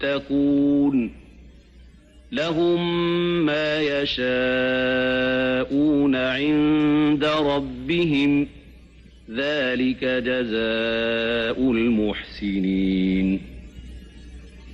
يتقون لهم ما يشاءون عند ربهم ذلك جزاء المحسنين